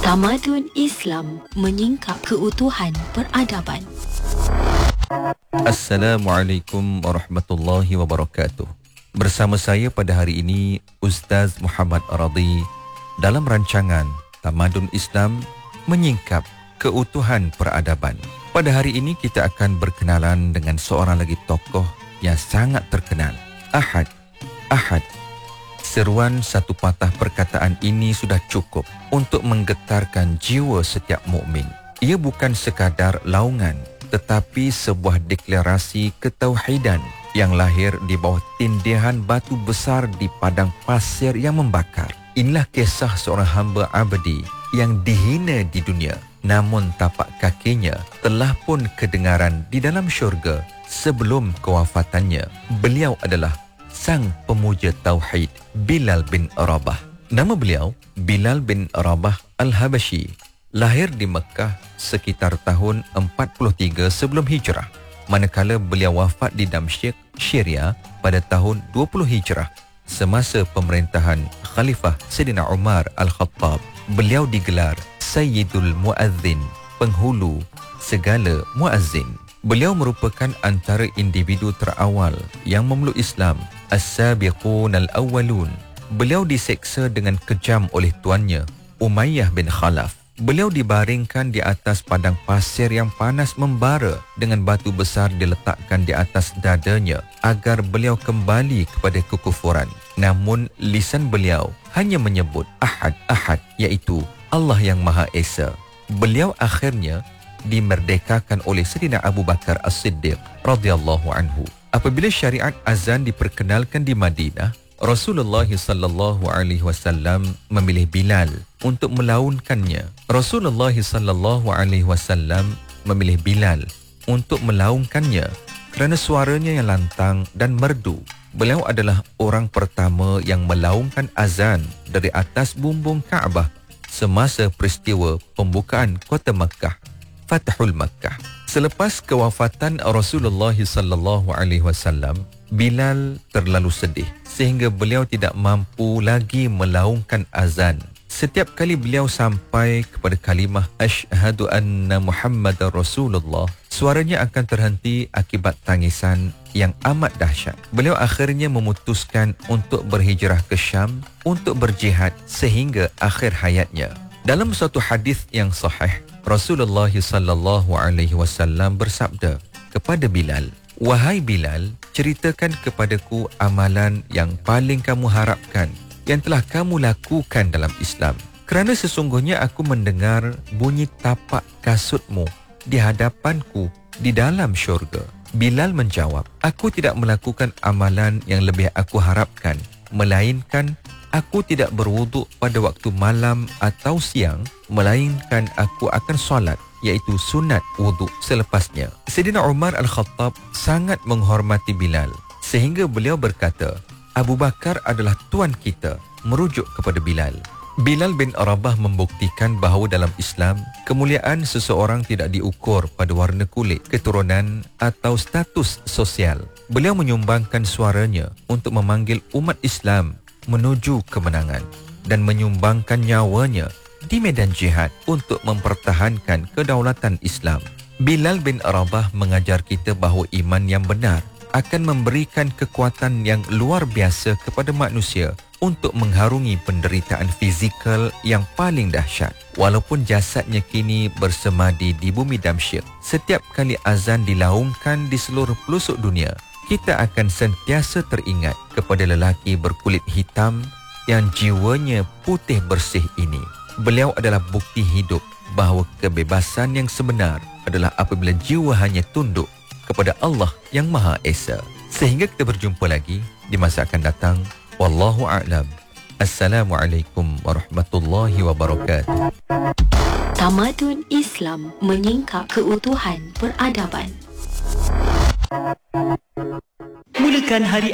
Tamadun Islam menyingkap keutuhan peradaban. Assalamualaikum warahmatullahi wabarakatuh. Bersama saya pada hari ini Ustaz Muhammad Aradi dalam rancangan Tamadun Islam menyingkap keutuhan peradaban. Pada hari ini kita akan berkenalan dengan seorang lagi tokoh yang sangat terkenal, Ahad. Seruan satu patah perkataan ini sudah cukup untuk menggetarkan jiwa setiap mukmin. Ia bukan sekadar laungan, tetapi sebuah deklarasi ketauhidan yang lahir di bawah tindihan batu besar di padang pasir yang membakar. Inilah kisah seorang hamba abdi yang dihina di dunia, namun tapak kakinya telah pun kedengaran di dalam syurga sebelum kewafatannya. Beliau adalah sang pemuja tauhid, Bilal bin Rabah. Nama beliau Bilal bin Rabah Al-Habashi. Lahir di Mekah sekitar tahun 43 sebelum hijrah, manakala beliau wafat di Damsyik, Syria pada tahun 20 hijrah semasa pemerintahan Khalifah Sayyidina Umar Al-Khattab. Beliau digelar Sayyidul Muazzin, penghulu segala muazzin. Beliau merupakan antara individu terawal yang memeluk Islam, As-Sabiqun Al-Awwalun. Beliau diseksa dengan kejam oleh tuannya, Umayyah bin Khalaf. Beliau dibaringkan di atas padang pasir yang panas membara dengan batu besar diletakkan di atas dadanya agar beliau kembali kepada kekufuran. Namun lisan beliau hanya menyebut Ahad, iaitu Allah yang Maha Esa. Beliau akhirnya dimerdekakan oleh Sayyidina Abu Bakar As-Siddiq radhiyallahu anhu. Apabila syariat azan diperkenalkan di Madinah, Rasulullah sallallahu alaihi wasallam memilih Bilal untuk melaunkannya. Rasulullah sallallahu alaihi wasallam memilih Bilal untuk melaunkannya kerana suaranya yang lantang dan merdu. Beliau adalah orang pertama yang melaungkan azan dari atas bumbung Kaabah semasa peristiwa pembukaan kota Makkah, Fathul Makkah. Selepas kewafatan Rasulullah sallallahu alaihi wasallam, Bilal terlalu sedih sehingga beliau tidak mampu lagi melaungkan azan. Setiap kali beliau sampai kepada kalimah Asyhadu anna Muhammadar Rasulullah, suaranya akan terhenti akibat tangisan yang amat dahsyat. Beliau akhirnya memutuskan untuk berhijrah ke Syam untuk berjihad sehingga akhir hayatnya. Dalam suatu hadis yang sahih, Rasulullah sallallahu alaihi wasallam bersabda kepada Bilal, "Wahai Bilal, ceritakan kepadaku amalan yang paling kamu harapkan yang telah kamu lakukan dalam Islam. Kerana sesungguhnya aku mendengar bunyi tapak kasutmu di hadapanku di dalam syurga." Bilal menjawab, "Aku tidak melakukan amalan yang lebih aku harapkan, melainkan aku tidak berwuduk pada waktu malam atau siang, melainkan aku akan solat, iaitu sunat wuduk selepasnya." Sayyidina Umar Al-Khattab sangat menghormati Bilal sehingga beliau berkata, "Abu Bakar adalah tuan kita," merujuk kepada Bilal. Bilal bin Rabah membuktikan bahawa dalam Islam, kemuliaan seseorang tidak diukur pada warna kulit, keturunan atau status sosial. Beliau menyumbangkan suaranya untuk memanggil umat Islam menuju kemenangan dan menyumbangkan nyawanya di medan jihad untuk mempertahankan kedaulatan Islam. Bilal bin Rabah mengajar kita bahawa iman yang benar akan memberikan kekuatan yang luar biasa kepada manusia untuk mengharungi penderitaan fizikal yang paling dahsyat. Walaupun jasadnya kini bersemadi di bumi Damsyik, setiap kali azan dilaungkan di seluruh pelosok dunia, kita akan sentiasa teringat kepada lelaki berkulit hitam yang jiwanya putih bersih ini. Beliau adalah bukti hidup bahawa kebebasan yang sebenar adalah apabila jiwa hanya tunduk kepada Allah yang Maha Esa. Sehingga kita berjumpa lagi di masa akan datang. Wallahu a'lam. Assalamualaikum warahmatullahi wabarakatuh. Tamadun Islam menyingkap keutuhan peradaban. Mulakan hari